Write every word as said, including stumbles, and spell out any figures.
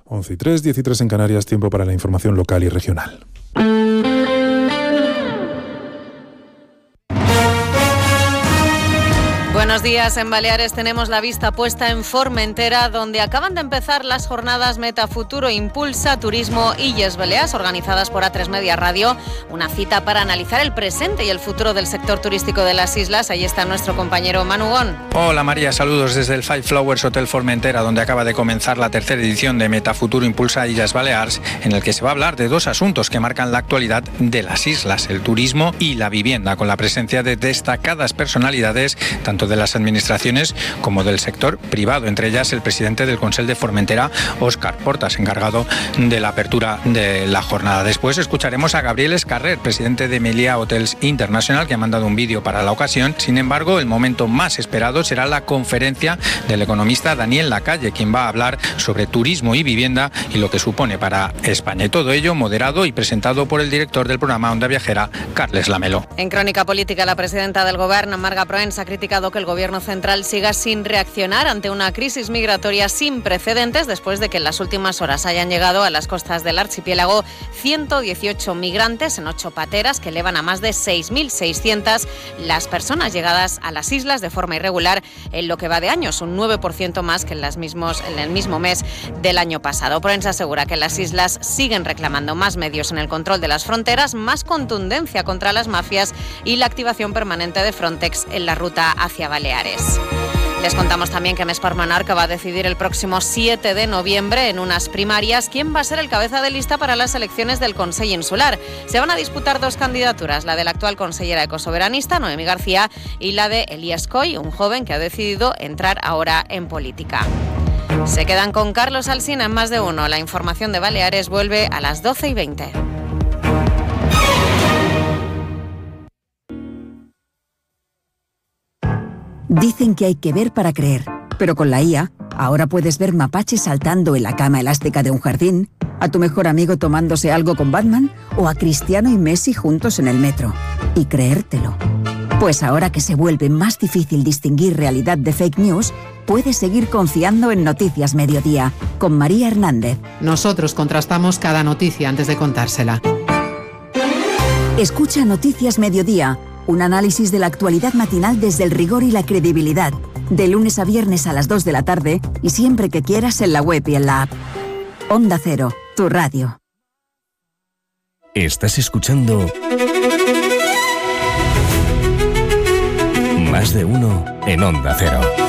once y tres, diez y tres en Canarias, tiempo para la información local y regional. Buenos días. En Baleares tenemos la vista puesta en Formentera, donde acaban de empezar las jornadas Metafuturo Impulsa Turismo Illes Balears, organizadas por A tres Media Radio. Una cita para analizar el presente y el futuro del sector turístico de las islas. Ahí está nuestro compañero Manu Gon. Hola María, saludos desde el Five Flowers Hotel Formentera, donde acaba de comenzar la tercera edición de Metafuturo Impulsa Illes Balears, en el que se va a hablar de dos asuntos que marcan la actualidad de las islas, el turismo y la vivienda, con la presencia de destacadas personalidades, tanto de las administraciones como del sector privado, entre ellas el presidente del Consell de Formentera, Óscar Portas, encargado de la apertura de la jornada. Después escucharemos a Gabriel Escarrer, presidente de Meliá Hotels International, que ha mandado un vídeo para la ocasión. Sin embargo, el momento más esperado será la conferencia del economista Daniel Lacalle, quien va a hablar sobre turismo y vivienda y lo que supone para España. Y todo ello moderado y presentado por el director del programa Onda Viajera, Carles Lamelo. En Crónica Política, la presidenta del Gobierno, Marga Proens, ha criticado que el Gobierno central siga sin reaccionar ante una crisis migratoria sin precedentes después de que en las últimas horas hayan llegado a las costas del archipiélago ciento dieciocho migrantes en ocho pateras que elevan a más de seis mil seiscientas las personas llegadas a las islas de forma irregular en lo que va de años, un nueve por ciento más que en, las mismos, en el mismo mes del año pasado. Proens asegura que las islas siguen reclamando más medios en el control de las fronteras, más contundencia contra las mafias y la activación permanente de Frontex en la ruta hacia Baleares. Les contamos también que Més per Menorca va a decidir el próximo siete de noviembre en unas primarias quién va a ser el cabeza de lista para las elecciones del Consell Insular. Se van a disputar dos candidaturas, la de la actual consellera ecosoberanista, Noemí García, y la de Elías Coy, un joven que ha decidido entrar ahora en política. Se quedan con Carlos Alsina en Más de Uno. La información de Baleares vuelve a las doce y veinte. Dicen que hay que ver para creer, pero con la I A, ahora puedes ver mapaches saltando en la cama elástica de un jardín, a tu mejor amigo tomándose algo con Batman o a Cristiano y Messi juntos en el metro. Y creértelo. Pues ahora que se vuelve más difícil distinguir realidad de fake news, puedes seguir confiando en Noticias Mediodía, con María Hernández. Nosotros contrastamos cada noticia antes de contársela. Escucha Noticias Mediodía, un análisis de la actualidad matinal desde el rigor y la credibilidad. De lunes a viernes a las dos de la tarde y siempre que quieras en la web y en la app. Onda Cero, tu radio. Estás escuchando Más de Uno en Onda Cero.